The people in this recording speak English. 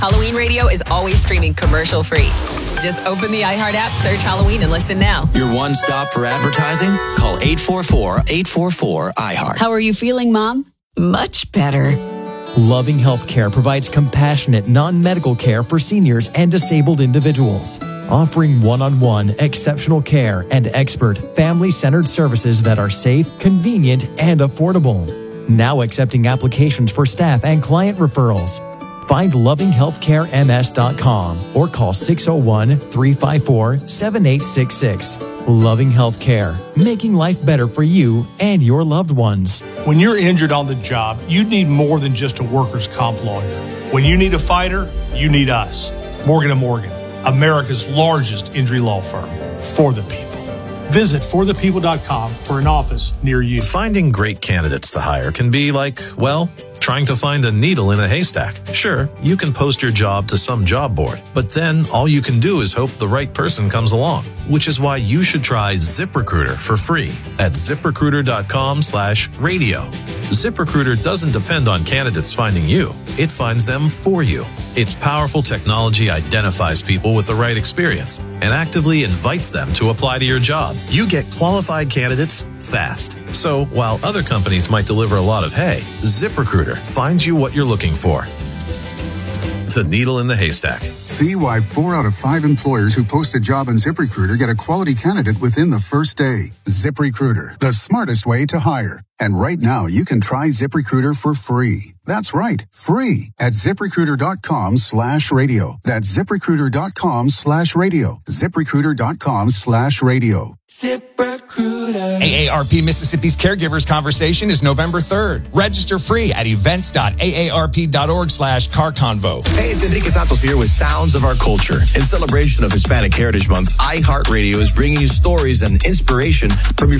Halloween Radio is always streaming commercial-free. Just open the iHeart app, search Halloween, and listen now. Your one stop for advertising? Call 844-844-iHeart. How are you feeling, Mom? Much better. Loving Healthcare provides compassionate, non-medical care for seniors and disabled individuals, offering one-on-one exceptional care and expert, family-centered services that are safe, convenient, and affordable. Now accepting applications for staff and client referrals. Find lovinghealthcarems.com or call 601-354-7866. Loving Healthcare, making life better for you and your loved ones. When you're injured on the job, you need more than just a workers' comp lawyer. When you need a fighter, you need us. Morgan & Morgan, America's largest injury law firm. For the people. Visit forthepeople.com for an office near you. Finding great candidates to hire can be like, well, trying to find a needle in a haystack. Sure, you can post your job to some job board, but then all you can do is hope the right person comes along, which is why you should try ZipRecruiter for free at ZipRecruiter.com/radio. ZipRecruiter doesn't depend on candidates finding you. It finds them for you. Its powerful technology identifies people with the right experience and actively invites them to apply to your job. You get qualified candidates fast. So while other companies might deliver a lot of hay, ZipRecruiter finds you what you're looking for. The needle in the haystack. See why 4 out of 5 employers who post a job on ZipRecruiter get a quality candidate within the first day. ZipRecruiter, the smartest way to hire. And right now, you can try ZipRecruiter for free. That's right, free at ZipRecruiter.com/radio. That's ZipRecruiter.com/radio. ZipRecruiter.com/radio. ZipRecruiter. AARP Mississippi's Caregivers Conversation is November 3rd. Register free at events.aarp.org/carconvo. Hey, it's Enrique Santos here with Sounds of Our Culture. In celebration of Hispanic Heritage Month, iHeartRadio is bringing you stories and inspiration from your